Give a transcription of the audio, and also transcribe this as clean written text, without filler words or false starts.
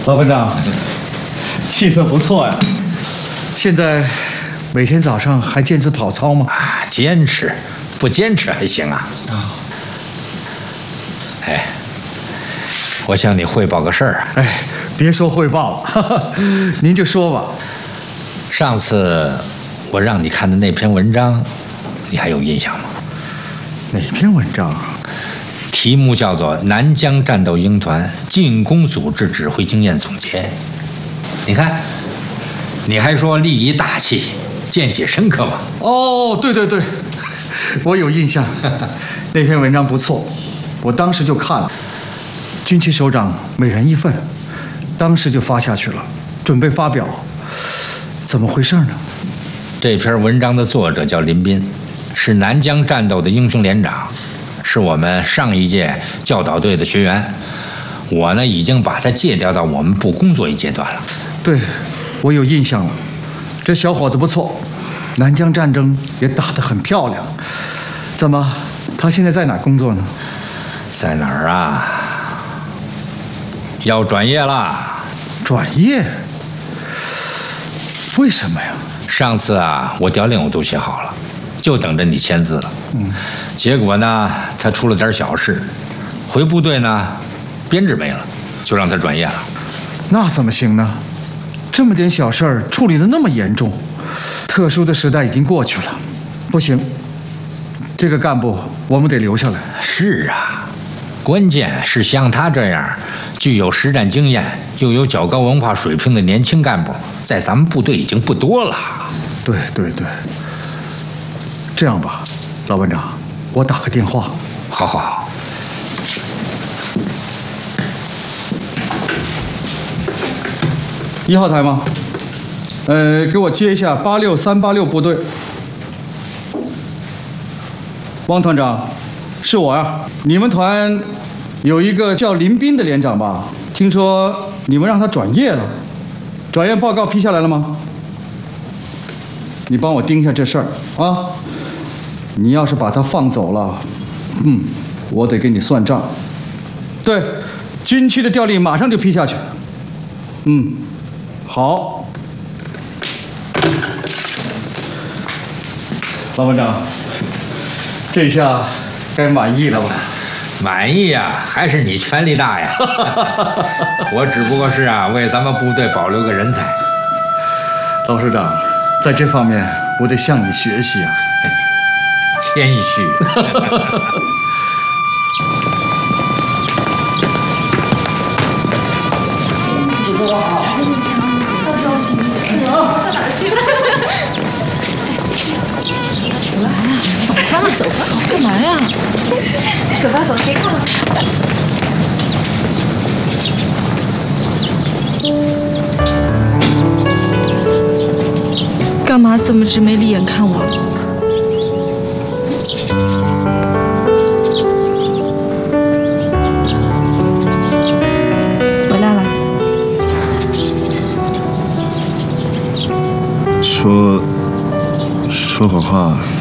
老班长，气色不错呀。现在每天早上还坚持跑操吗？ 啊，坚持，不坚持还行啊。哎，我向你汇报个事儿啊。 哎，别说汇报了，您就说吧。 上次我让你看的那篇文章，你还有印象吗？ 哪篇文章啊？ 题目叫做《南疆战斗鹰团进攻组织指挥经验总结》。你看，你还说立仪大气，见解深刻嘛。 哦，对对对，我有印象，那篇文章不错，我当时就看了。军区首长每人一份，当时就发下去了，准备发表。怎么回事呢？ 这篇文章的作者叫林斌，是南疆战斗的英雄连长，是我们上一届教导队的学员。我呢，已经把他借调到我们部工作一阶段了。 对，我有印象了。这小伙子不错，南疆战争也打得很漂亮。怎么，他现在在哪工作呢？ 在哪儿啊？要转业了。 转业？为什么呀？ 上次啊，我调令我都写好了，就等着你签字了。结果呢，他出了点小事，回部队呢，编制没了，就让他转业了。 那怎么行呢？这么点小事儿处理得那么严重，特殊的时代已经过去了，不行，这个干部我们得留下来。 是啊，关键是像他这样具有实战经验又有较高文化水平的年轻干部，在咱们部队已经不多了。 对对对，这样吧，老班长，我打个电话。 好好好。 1号台吗？给我接一下86386部队。汪团长，是我呀。你们团有一个叫林斌的连长吧？听说你们让他转业了，转业报告批下来了吗？你帮我盯一下这事儿啊！你要是把他放走了，我得给你算账。对，军区的调令马上就批下去。好。老班长，这下该满意了吧？ 满意呀，还是你权力大呀？我只不过是为咱们部队保留个人才。 老首长，在这方面我得向你学习啊。 谦虚。 主播好。 走吧，走吧，干嘛呀？ 走吧，走，别看了。 干嘛这么直眉立眼看我？回来了。 说会话。